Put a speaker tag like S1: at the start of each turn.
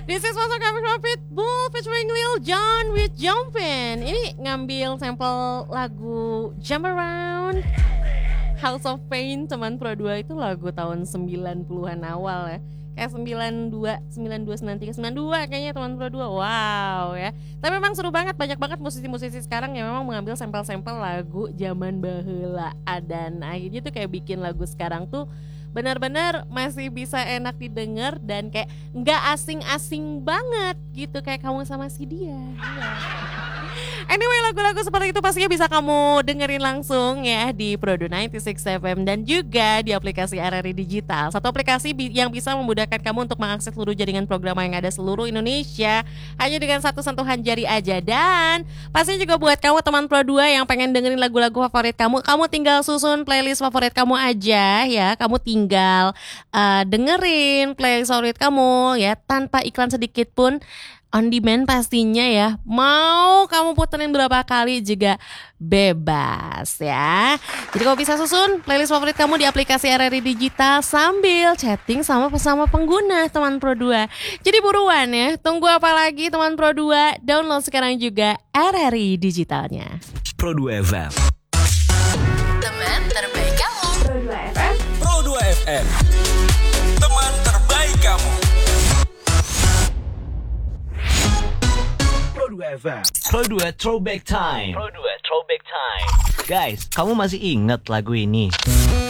S1: This is Masuk Kami Profit Bull featuring Lil Jon with Jumpin'. Ini ngambil sampel lagu Jump Around, House of Pain, teman Pro 2 itu lagu tahun 90-an awal ya. Kayak 92, 93, 92 kayaknya teman Pro 2. Wow ya. Tapi memang seru banget, banyak banget musisi-musisi sekarang yang memang mengambil sampel-sampel lagu zaman baheula. Dan akhirnya tuh kayak bikin lagu sekarang tuh benar-benar masih bisa enak didengar dan kayak nggak asing-asing banget gitu kayak kamu sama si dia. Anyway, lagu-lagu seperti itu pastinya bisa kamu dengerin langsung ya di Prodo 96 FM dan juga di aplikasi RRI Digital. Satu aplikasi yang bisa memudahkan kamu untuk mengakses seluruh jaringan program yang ada seluruh Indonesia hanya dengan satu sentuhan jari aja. Dan pastinya juga buat kamu teman Pro 2 yang pengen dengerin lagu-lagu favorit kamu tinggal susun playlist favorit kamu aja ya. Kamu tinggal dengerin playlist favorit kamu ya tanpa iklan sedikit pun. On demand pastinya ya. Mau kamu puterin berapa kali juga bebas ya. Jadi kamu bisa susun playlist favorit kamu di aplikasi RRI Digital sambil chatting sama pengguna teman Pro 2. Jadi buruan ya. Tunggu apa lagi teman Pro 2? Download sekarang juga RRI Digitalnya.
S2: Pro 2 FM.
S3: Teman terbaik kamu.
S1: Pro 2 FM.
S2: Pro 2 FM. Teman terbaik kamu. Pro 2 FM. Pro 2 Throwback Time. Pro 2 Throwback Time. Guys, kamu masih ingat lagu ini?